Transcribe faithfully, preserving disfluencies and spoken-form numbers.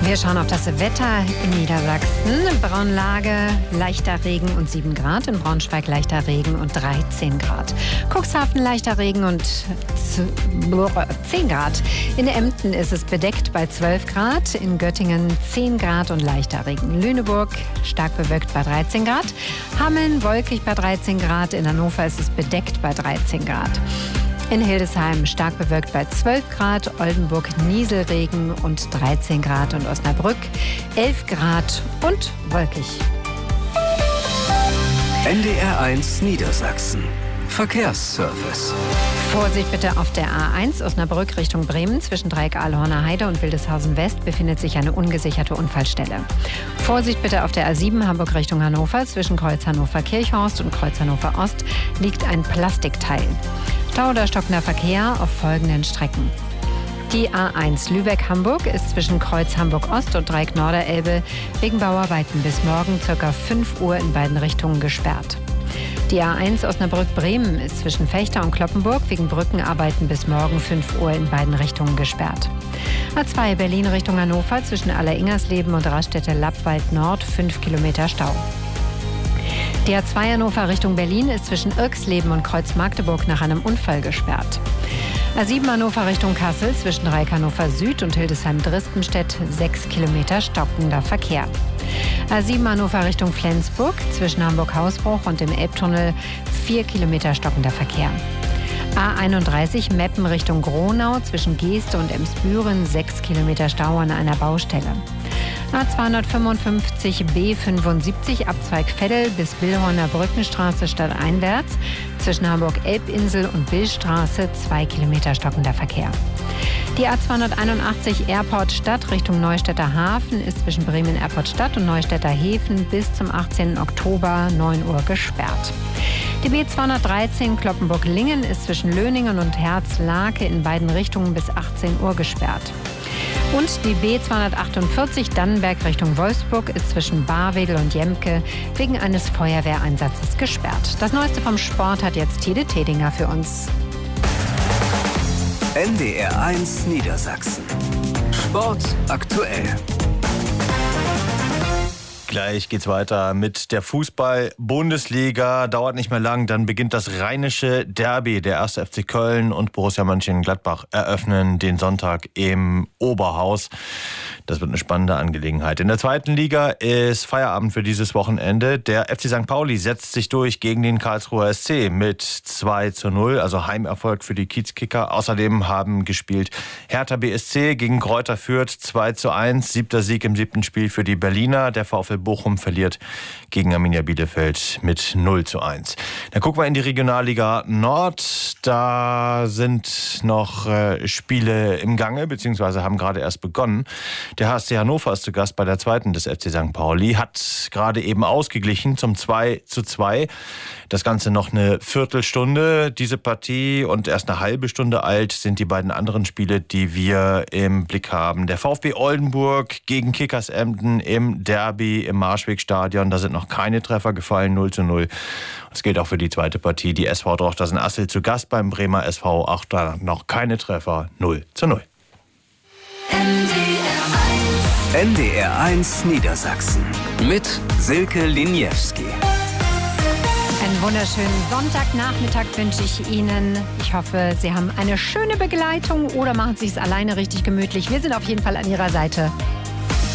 Wir schauen auf das Wetter in Niedersachsen. Braunlage, leichter Regen und sieben Grad. In Braunschweig leichter Regen und dreizehn Grad. Cuxhaven leichter Regen und zehn Grad. In Emden ist es bedeckt bei zwölf Grad. In Göttingen zehn Grad und leichter Regen. Lüneburg stark bewölkt bei dreizehn Grad. Hameln wolkig bei dreizehn Grad. In Hannover ist es bedeckt bei dreizehn Grad. In Hildesheim stark bewölkt bei zwölf Grad, Oldenburg Nieselregen und dreizehn Grad und Osnabrück elf Grad und wolkig. N D R eins Niedersachsen. Verkehrsservice. Vorsicht bitte auf der A eins Osnabrück Richtung Bremen. Zwischen Dreieck Ahlhorner Heide und Wildeshausen West befindet sich eine ungesicherte Unfallstelle. Vorsicht bitte auf der A sieben Hamburg Richtung Hannover. Zwischen Kreuz Hannover Kirchhorst und Kreuz Hannover Ost liegt ein Plastikteil. Stau oder stockender Verkehr auf folgenden Strecken. Die A eins Lübeck-Hamburg ist zwischen Kreuz Hamburg-Ost und Dreieck Norderelbe wegen Bauarbeiten bis morgen ca. fünf Uhr in beiden Richtungen gesperrt. Die A eins Osnabrück-Bremen ist zwischen Fechter und Cloppenburg wegen Brückenarbeiten bis morgen fünf Uhr in beiden Richtungen gesperrt. A zwei Berlin Richtung Hannover zwischen Aller-Ingersleben und Raststätte-Lappwald Nord fünf Kilometer Stau. Die A zwei Hannover Richtung Berlin ist zwischen Irksleben und Kreuz Magdeburg nach einem Unfall gesperrt. A sieben Hannover Richtung Kassel zwischen Dreieck Hannover Süd und Hildesheim-Drispenstedt sechs Kilometer stockender Verkehr. A sieben Hannover Richtung Flensburg zwischen Hamburg-Hausbruch und dem Elbtunnel vier Kilometer stockender Verkehr. A einunddreißig Meppen Richtung Gronau zwischen Geeste und Emsbüren sechs Kilometer Stau an einer Baustelle. A zweihundertfünfundfünfzig B fünfundsiebzig Abzweig Veddel bis Billhorner Brückenstraße stadteinwärts zwischen Hamburg-Elbinsel und Billstraße zwei Kilometer stockender Verkehr. Die A zweihunderteinundachtzig Airport Stadt Richtung Neustädter Hafen ist zwischen Bremen Airport Stadt und Neustädter Häfen bis zum achtzehnten Oktober neun Uhr gesperrt. Die B zweihundertdreizehn Cloppenburg-Lingen ist zwischen Löningen und Herz-Lake in beiden Richtungen bis achtzehn Uhr gesperrt. Und die B zweihundertachtundvierzig Dannenberg Richtung Wolfsburg ist zwischen Barwedel und Jemke wegen eines Feuerwehreinsatzes gesperrt. Das Neueste vom Sport hat jetzt Tide Tedinger für uns. N D R eins Niedersachsen. Sport aktuell. Gleich geht's weiter mit der Fußball-Bundesliga. Dauert nicht mehr lang, dann beginnt das rheinische Derby. Der erste F C Köln und Borussia Mönchengladbach eröffnen den Sonntag im Oberhaus. Das wird eine spannende Angelegenheit. In der zweiten Liga ist Feierabend für dieses Wochenende. Der F C Sankt Pauli setzt sich durch gegen den Karlsruher S C mit zwei zu null, also Heimerfolg für die Kiezkicker. Außerdem haben gespielt Hertha B S C gegen Greuther Fürth zwei zu eins, siebter Sieg im siebten Spiel für die Berliner. Der VfL Bochum verliert gegen Arminia Bielefeld mit null zu eins. Dann gucken wir in die Regionalliga Nord. Da sind noch äh, Spiele im Gange, beziehungsweise haben gerade erst begonnen. Der H S C Hannover ist zu Gast bei der zweiten des F C Sankt Pauli, hat gerade eben ausgeglichen zum zwei zu zwei. Das Ganze noch eine Viertelstunde, diese Partie, und erst eine halbe Stunde alt sind die beiden anderen Spiele, die wir im Blick haben. Der VfB Oldenburg gegen Kickers Emden im Derby im Marschwegstadion. Da sind noch keine Treffer gefallen, null zu null. Das gilt auch für die zweite Partie. Die S V Drochtersen-Assel zu Gast beim Bremer S V. Auch da noch keine Treffer, null zu null. N D R eins Niedersachsen mit Silke Liniewski. Einen wunderschönen Sonntagnachmittag wünsche ich Ihnen. Ich hoffe, Sie haben eine schöne Begleitung oder machen Sie es alleine richtig gemütlich. Wir sind auf jeden Fall an Ihrer Seite.